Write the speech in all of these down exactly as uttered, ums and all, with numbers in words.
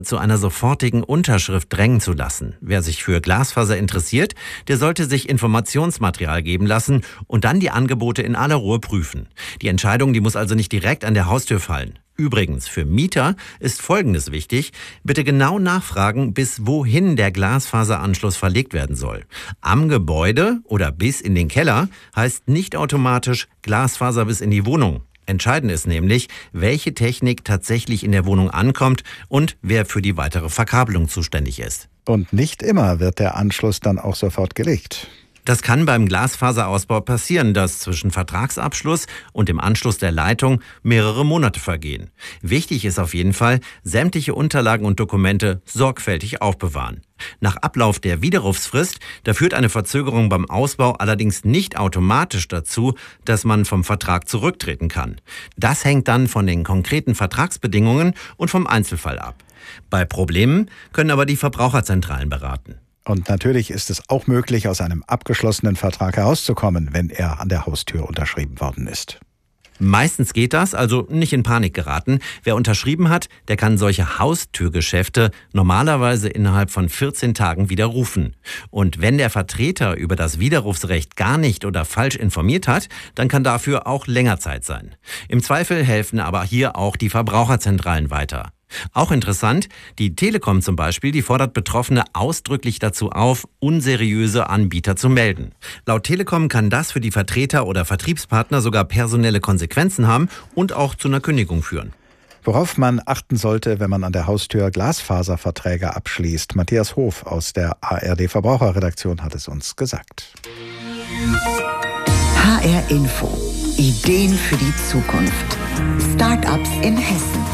zu einer sofortigen Unterschrift drängen zu lassen. Wer sich für Glasfaser interessiert, der sollte sich Informationsmaterial geben lassen und dann die Angebote in aller Ruhe prüfen. Die Entscheidung, die muss also nicht direkt an der Haustür fallen. Übrigens, für Mieter ist Folgendes wichtig. Bitte genau nachfragen, bis wohin der Glasfaseranschluss verlegt werden soll. Am Gebäude oder bis in den Keller heißt nicht automatisch Glasfaser bis in die Wohnung. Entscheidend ist nämlich, welche Technik tatsächlich in der Wohnung ankommt und wer für die weitere Verkabelung zuständig ist. Und nicht immer wird der Anschluss dann auch sofort gelegt. Das kann beim Glasfaserausbau passieren, dass zwischen Vertragsabschluss und dem Anschluss der Leitung mehrere Monate vergehen. Wichtig ist auf jeden Fall, sämtliche Unterlagen und Dokumente sorgfältig aufbewahren. Nach Ablauf der Widerrufsfrist, da führt eine Verzögerung beim Ausbau allerdings nicht automatisch dazu, dass man vom Vertrag zurücktreten kann. Das hängt dann von den konkreten Vertragsbedingungen und vom Einzelfall ab. Bei Problemen können aber die Verbraucherzentralen beraten. Und natürlich ist es auch möglich, aus einem abgeschlossenen Vertrag herauszukommen, wenn er an der Haustür unterschrieben worden ist. Meistens geht das, also nicht in Panik geraten. Wer unterschrieben hat, der kann solche Haustürgeschäfte normalerweise innerhalb von vierzehn Tagen widerrufen. Und wenn der Vertreter über das Widerrufsrecht gar nicht oder falsch informiert hat, dann kann dafür auch länger Zeit sein. Im Zweifel helfen aber hier auch die Verbraucherzentralen weiter. Auch interessant, die Telekom zum Beispiel, die fordert Betroffene ausdrücklich dazu auf, unseriöse Anbieter zu melden. Laut Telekom kann das für die Vertreter oder Vertriebspartner sogar personelle Konsequenzen haben und auch zu einer Kündigung führen. Worauf man achten sollte, wenn man an der Haustür Glasfaserverträge abschließt. Matthias Hof aus der A R D Verbraucherredaktion hat es uns gesagt. H R Info. Ideen für die Zukunft. Start-ups in Hessen.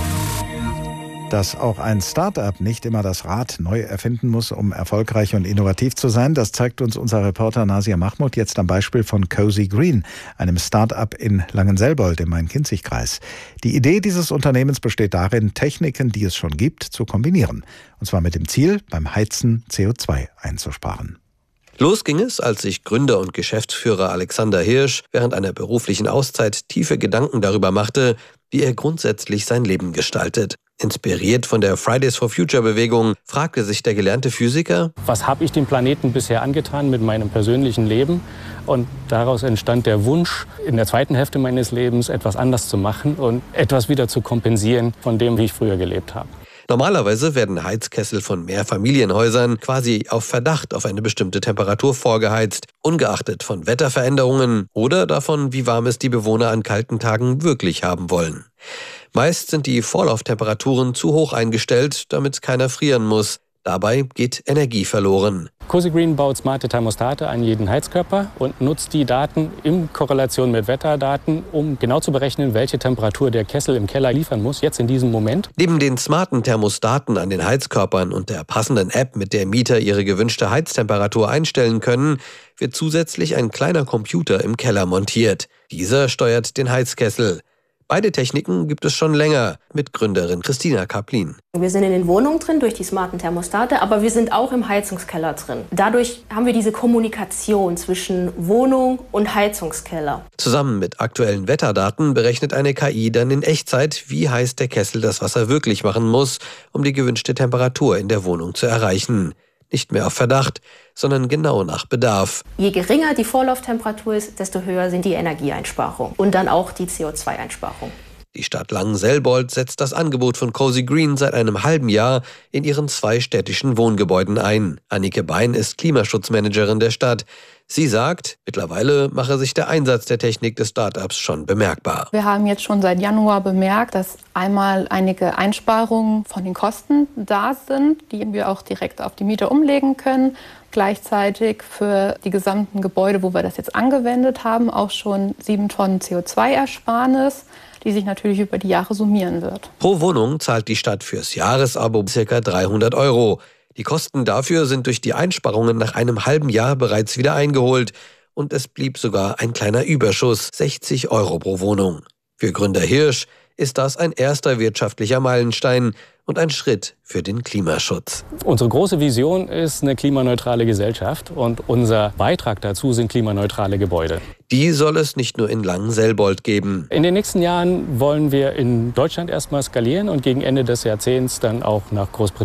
Dass auch ein Start-up nicht immer das Rad neu erfinden muss, um erfolgreich und innovativ zu sein, das zeigt uns unser Reporter Nasia Mahmoud jetzt am Beispiel von Cozy Green, einem Start-up in Langenselbold im Main-Kinzig-Kreis. Die Idee dieses Unternehmens besteht darin, Techniken, die es schon gibt, zu kombinieren. Und zwar mit dem Ziel, beim Heizen C O zwei einzusparen. Los ging es, als sich Gründer und Geschäftsführer Alexander Hirsch während einer beruflichen Auszeit tiefe Gedanken darüber machte, wie er grundsätzlich sein Leben gestaltet. Inspiriert von der Fridays for Future Bewegung fragte sich der gelernte Physiker: Was habe ich dem Planeten bisher angetan mit meinem persönlichen Leben? Und daraus entstand der Wunsch, in der zweiten Hälfte meines Lebens etwas anders zu machen und etwas wieder zu kompensieren von dem, wie ich früher gelebt habe. Normalerweise werden Heizkessel von Mehrfamilienhäusern quasi auf Verdacht auf eine bestimmte Temperatur vorgeheizt, ungeachtet von Wetterveränderungen oder davon, wie warm es die Bewohner an kalten Tagen wirklich haben wollen. Meist sind die Vorlauftemperaturen zu hoch eingestellt, damit keiner frieren muss. Dabei geht Energie verloren. Cozy Green baut smarte Thermostate an jeden Heizkörper und nutzt die Daten in Korrelation mit Wetterdaten, um genau zu berechnen, welche Temperatur der Kessel im Keller liefern muss, jetzt in diesem Moment. Neben den smarten Thermostaten an den Heizkörpern und der passenden App, mit der Mieter ihre gewünschte Heiztemperatur einstellen können, wird zusätzlich ein kleiner Computer im Keller montiert. Dieser steuert den Heizkessel. Beide Techniken gibt es schon länger, mit Gründerin Christina Kaplin. Wir sind in den Wohnungen drin durch die smarten Thermostate, aber wir sind auch im Heizungskeller drin. Dadurch haben wir diese Kommunikation zwischen Wohnung und Heizungskeller. Zusammen mit aktuellen Wetterdaten berechnet eine K I dann in Echtzeit, wie heiß der Kessel das Wasser wirklich machen muss, um die gewünschte Temperatur in der Wohnung zu erreichen. Nicht mehr auf Verdacht, sondern genau nach Bedarf. Je geringer die Vorlauftemperatur ist, desto höher sind die Energieeinsparungen und dann auch die C O zwei Einsparung. Die Stadt Langenselbold setzt das Angebot von Cozy Green seit einem halben Jahr in ihren zwei städtischen Wohngebäuden ein. Annike Bein ist Klimaschutzmanagerin der Stadt. Sie sagt, mittlerweile mache sich der Einsatz der Technik des Startups schon bemerkbar. Wir haben jetzt schon seit Januar bemerkt, dass einmal einige Einsparungen von den Kosten da sind, die wir auch direkt auf die Mieter umlegen können. Gleichzeitig für die gesamten Gebäude, wo wir das jetzt angewendet haben, auch schon sieben Tonnen C O zwei Ersparnis, die sich natürlich über die Jahre summieren wird. Pro Wohnung zahlt die Stadt fürs Jahresabo ca. dreihundert Euro. Die Kosten dafür sind durch die Einsparungen nach einem halben Jahr bereits wieder eingeholt und es blieb sogar ein kleiner Überschuss, sechzig Euro pro Wohnung. Für Gründer Hirsch ist das ein erster wirtschaftlicher Meilenstein und ein Schritt für den Klimaschutz. Unsere große Vision ist eine klimaneutrale Gesellschaft und unser Beitrag dazu sind klimaneutrale Gebäude. Die soll es nicht nur in Langenselbold geben. In den nächsten Jahren wollen wir in Deutschland erstmal skalieren und gegen Ende des Jahrzehnts dann auch nach Großbritannien.